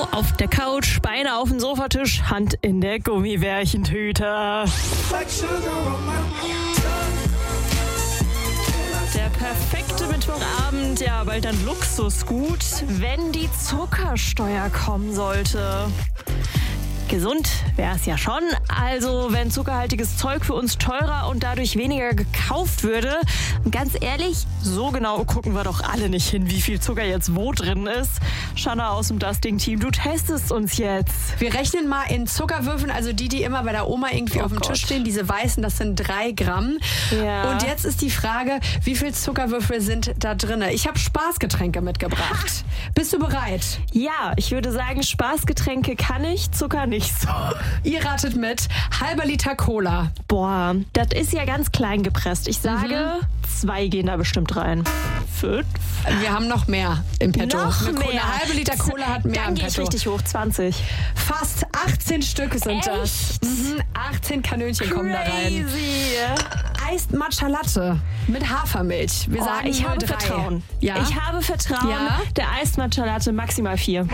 auf der Couch, Beine auf dem Sofatisch, Hand in der Gummibärchentüte. Der perfekte Mittwochabend, ja, bald ein Luxusgut, wenn die Zuckersteuer kommen sollte. Gesund wäre es ja schon. Also wenn zuckerhaltiges Zeug für uns teurer und dadurch weniger gekauft würde. Und ganz ehrlich, so genau gucken wir doch alle nicht hin, wie viel Zucker jetzt wo drin ist. Shanna aus dem Dusting-Team, du testest uns jetzt. Wir rechnen mal in Zuckerwürfeln, also die immer bei der Oma irgendwie auf dem Tisch stehen. Diese weißen, das sind 3 Gramm. Ja. Und jetzt ist die Frage, wie viel Zuckerwürfel sind da drin? Ich habe Spaßgetränke mitgebracht. Bist du bereit? Ja, ich würde sagen, Spaßgetränke kann ich, Zucker nicht so. Ihr ratet mit. Halber Liter Cola. Boah, das ist ja ganz klein gepresst. Ich sage, 2 gehen da bestimmt rein. 5? Wir haben noch mehr im Petto. Noch mehr. Eine halbe Liter Cola hat mehr Dann im gehe ich Petto. richtig hoch, 20. Fast 18 Stück sind das. Echt? 18 Kanönchen kommen da rein. Crazy. Iced Matcha Latte mit Hafermilch. Wir sagen ich habe 3. Vertrauen. Ja? Ich habe Vertrauen. Ja? Der Iced Matcha Latte maximal 4.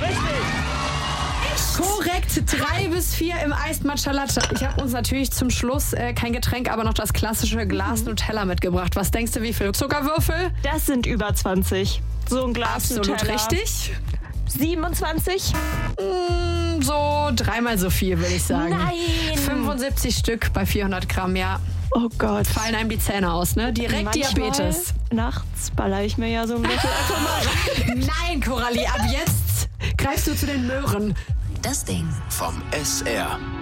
Korrekt, 3 bis 4 im Iced Matcha Latte. Ich habe uns natürlich zum Schluss kein Getränk, aber noch das klassische Glas Nutella mitgebracht. Was denkst du, wie viel Zuckerwürfel? Das sind über 20. So ein Glas Absolut Nutella. richtig. 27? So 3-mal so viel, würde ich sagen. Nein. 75 Stück bei 400 Gramm, ja. Oh Gott. Fallen einem die Zähne aus, ne? Direkt Manchmal Diabetes. Nachts baller ich mir ja so ein bisschen einfach mal. Nein, Coralie, ab jetzt greifst du zu den Möhren. Das Ding. Vom SR.